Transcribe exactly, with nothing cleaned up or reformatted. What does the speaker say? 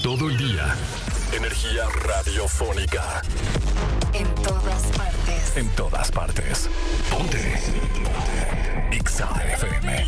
todo el día. Energía radiofónica. En todas partes. En todas partes. Ponte.